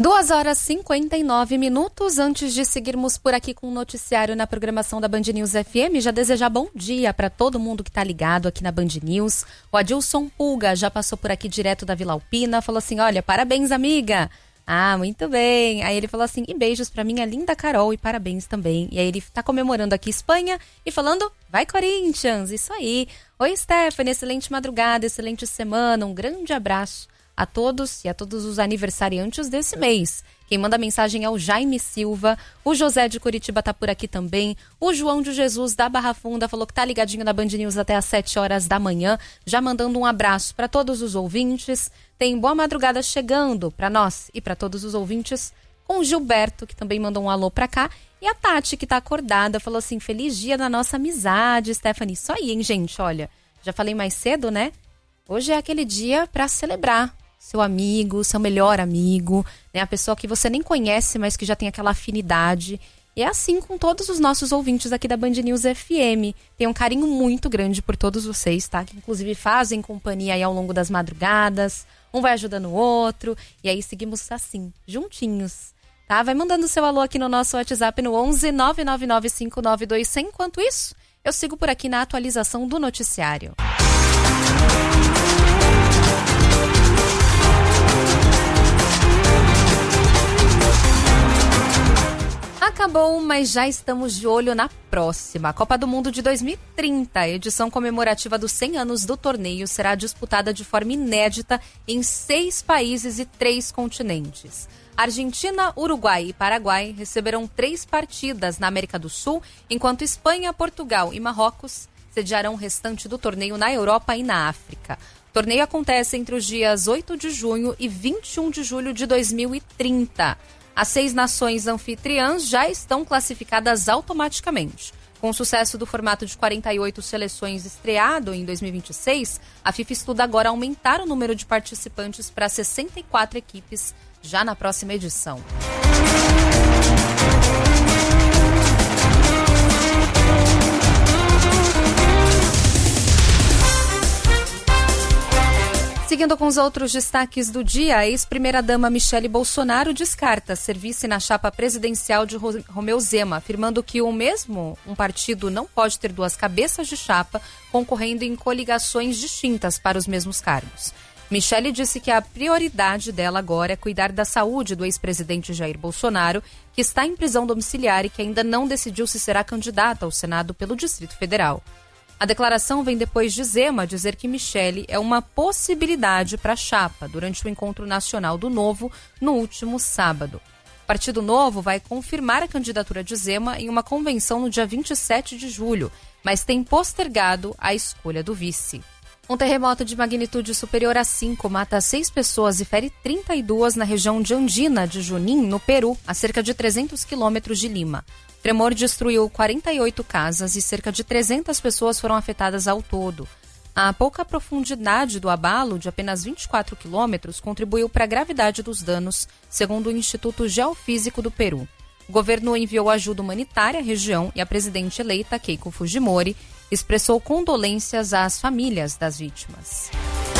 2h59. Antes de seguirmos por aqui com o noticiário na programação da Band News FM, já desejar bom dia para todo mundo que está ligado aqui na Band News. O Adilson Pulga já passou por aqui direto da Vila Alpina, falou assim, olha, parabéns, amiga. Ah, muito bem. Aí ele falou assim, e beijos pra minha linda Carol e parabéns também. E aí ele tá comemorando aqui Espanha e falando, vai Corinthians, isso aí. Oi, Stephanie, excelente madrugada, excelente semana, um grande abraço a todos e a todos os aniversariantes desse mês. Quem manda mensagem é o Jaime Silva, o José de Curitiba tá por aqui também, o João de Jesus da Barra Funda falou que tá ligadinho na Band News até às 7 horas da manhã, já mandando um abraço para todos os ouvintes. Tem boa madrugada chegando para nós e para todos os ouvintes, com o Gilberto, que também mandou um alô para cá, e a Tati, que tá acordada, falou assim, feliz dia da nossa amizade, Stephanie. Isso aí, hein, gente, olha, já falei mais cedo, né? Hoje é aquele dia para celebrar seu amigo, seu melhor amigo, né? A pessoa que você nem conhece, mas que já tem aquela afinidade. E é assim com todos os nossos ouvintes aqui da Band News FM. Tem um carinho muito grande por todos vocês, tá? Que inclusive fazem companhia aí ao longo das madrugadas. Um vai ajudando o outro. E aí seguimos assim, juntinhos, tá? Vai mandando seu alô aqui no nosso WhatsApp no 11 999 592 100. Enquanto isso, eu sigo por aqui na atualização do noticiário. Acabou, mas já estamos de olho na próxima. A Copa do Mundo de 2030, a edição comemorativa dos 100 anos do torneio, será disputada de forma inédita em 6 países e 3 continentes. Argentina, Uruguai e Paraguai receberão 3 partidas na América do Sul, enquanto Espanha, Portugal e Marrocos sediarão o restante do torneio na Europa e na África. O torneio acontece entre os dias 8 de junho e 21 de julho de 2030. As 6 nações anfitriãs já estão classificadas automaticamente. Com o sucesso do formato de 48 seleções estreado em 2026, a FIFA estuda agora aumentar o número de participantes para 64 equipes já na próxima edição. Seguindo com os outros destaques do dia, a ex-primeira-dama Michele Bolsonaro descarta serviço na chapa presidencial de Romeu Zema, afirmando que um partido não pode ter 2 cabeças de chapa concorrendo em coligações distintas para os mesmos cargos. Michele disse que a prioridade dela agora é cuidar da saúde do ex-presidente Jair Bolsonaro, que está em prisão domiciliar e que ainda não decidiu se será candidata ao Senado pelo Distrito Federal. A declaração vem depois de Zema dizer que Michele é uma possibilidade para a chapa durante o encontro nacional do Novo no último sábado. O Partido Novo vai confirmar a candidatura de Zema em uma convenção no dia 27 de julho, mas tem postergado a escolha do vice. Um terremoto de magnitude superior a 5 mata 6 pessoas e fere 32 na região de Andina de Junín, no Peru, a cerca de 300 quilômetros de Lima. O tremor destruiu 48 casas e cerca de 300 pessoas foram afetadas ao todo. A pouca profundidade do abalo, de apenas 24 quilômetros, contribuiu para a gravidade dos danos, segundo o Instituto Geofísico do Peru. O governo enviou ajuda humanitária à região e a presidente eleita, Keiko Fujimori, expressou condolências às famílias das vítimas.